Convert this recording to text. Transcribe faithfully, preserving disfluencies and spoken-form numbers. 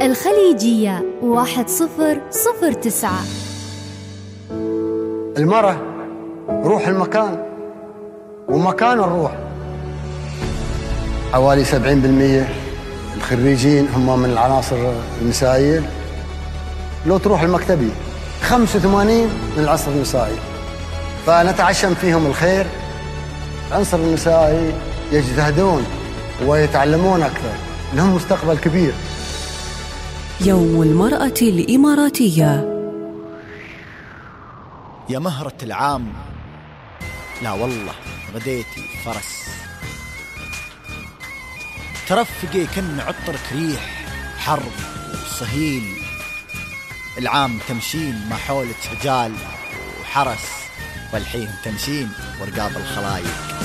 الخليجية واحد صفر صفر تسعة. المرأة روح المكان ومكان الروح. حوالي سبعين بالمئة الخريجين هم من العناصر النسائية. لو تروح المكتبي خمسة وثمانين من العنصر النسائي، فنتعشم فيهم الخير. العنصر النسائي يجتهدون ويتعلمون أكثر، لهم مستقبل كبير. يوم المرأة الإماراتية. يا مهرة العام، لا والله غديتي فرس، ترفقي كن عطرك ريح حرب وصهيل. العام تمشين ما حولك رجال وحرس، والحين تمشين ورقاب الخلايق.